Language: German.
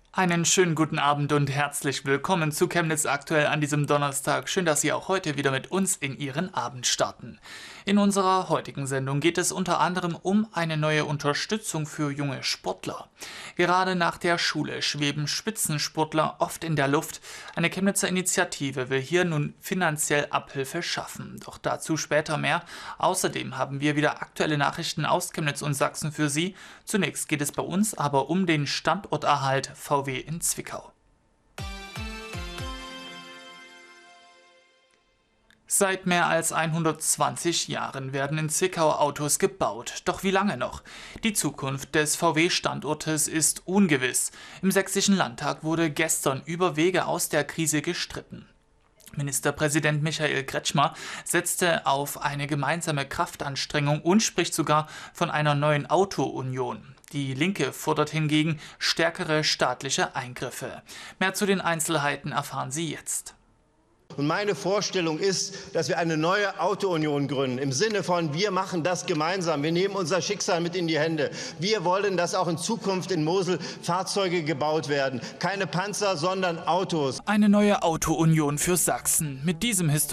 Einen schönen guten Abend und herzlich willkommen zu Chemnitz aktuell an diesem Donnerstag. Schön, dass Sie auch heute wieder mit uns in Ihren Abend starten. In unserer heutigen Sendung geht es unter anderem um eine neue Unterstützung für junge Sportler. Gerade nach der Schule schweben Spitzensportler oft in der Luft. Eine Chemnitzer Initiative will hier nun finanziell Abhilfe schaffen. Doch dazu später mehr. Außerdem haben wir wieder aktuelle Nachrichten aus Chemnitz und Sachsen für Sie. Zunächst geht es bei uns aber um den Standorterhalt VW in Zwickau. Seit mehr als 120 Jahren werden in Zwickau Autos gebaut. Doch wie lange noch? Die Zukunft des VW-Standortes ist ungewiss. Im Sächsischen Landtag wurde gestern über Wege aus der Krise gestritten. Ministerpräsident Michael Kretschmer setzte auf eine gemeinsame Kraftanstrengung und spricht sogar von einer neuen Auto-Union. Die Linke fordert hingegen stärkere staatliche Eingriffe. Mehr zu den Einzelheiten erfahren Sie jetzt. Und meine Vorstellung ist, dass wir eine neue Auto-Union gründen, im Sinne von, wir machen das gemeinsam, wir nehmen unser Schicksal mit in die Hände. Wir wollen, dass auch in Zukunft in Mosel Fahrzeuge gebaut werden. Keine Panzer, sondern Autos. Eine neue Auto-Union für Sachsen. Mit diesem